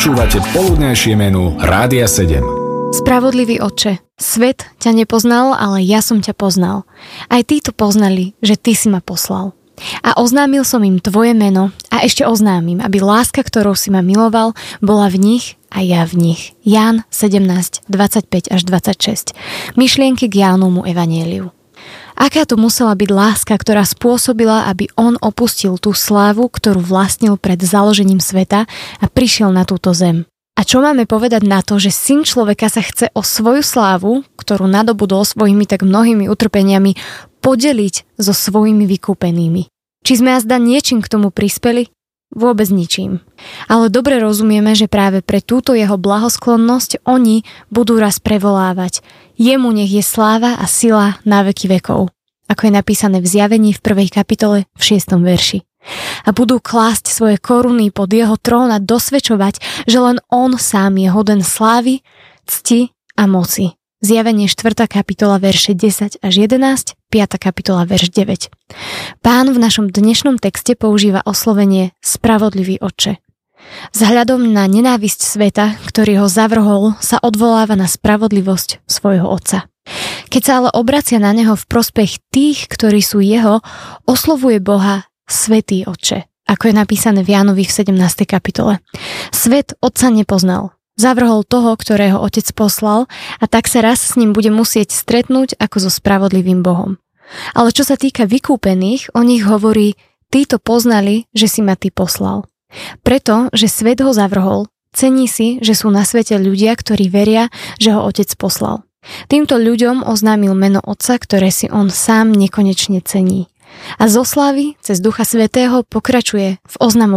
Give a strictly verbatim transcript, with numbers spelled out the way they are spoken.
Počúvate poludnejšie menu Rádia sedem. Spravodlivý Otče, svet ťa nepoznal, ale ja som ťa poznal. Aj tí to poznali, že ty si ma poslal. A oznámil som im tvoje meno a ešte oznámim, aby láska, ktorou si ma miloval, bola v nich a ja v nich. Ján sedemnásť, dvadsaťpäť až dvadsaťšesť. Myšlienky k Jánovmu evanjeliu. Aká to musela byť láska, ktorá spôsobila, aby on opustil tú slávu, ktorú vlastnil pred založením sveta a prišiel na túto zem. A čo máme povedať na to, že syn človeka sa chce o svoju slávu, ktorú nadobudol svojimi tak mnohými utrpeniami, podeliť so svojimi vykúpenými? Či sme azda niečím k tomu prispeli? Vôbec ničím. Ale dobre rozumieme, že práve pre túto jeho blahosklonnosť oni budú raz prevolávať. Jemu nech je sláva a sila na veky vekov. Ako je napísané v Zjavení v prvej kapitole v šiestom verši. A budú klásť svoje koruny pod jeho trón a dosvedčovať, že len on sám je hoden slávy, cti a moci. Zjavenie štvrtá kapitola verše desať až jedenásť, piata kapitola verš deväť. Pán v našom dnešnom texte používa oslovenie Spravodlivý Otče. Vzhľadom na nenávisť sveta, ktorý ho zavrhol, sa odvoláva na spravodlivosť svojho Otca. Keď sa ale obracia na neho v prospech tých, ktorí sú jeho, oslovuje Boha Svätý Otče, ako je napísané v Jánovi v sedemnástej kapitole. Svet Otca nepoznal. Zavrhol toho, ktorého Otec poslal, a tak sa raz s ním bude musieť stretnúť ako so spravodlivým Bohom. Ale čo sa týka vykúpených, o nich hovorí: títo poznali, že si ma ty poslal. Preto, že svet ho zavrhol, cení si, že sú na svete ľudia, ktorí veria, že ho Otec poslal. Týmto ľuďom oznámil meno Otca, ktoré si on sám nekonečne cení. A zo slávy cez Ducha Svätého pokračuje v oznamovaní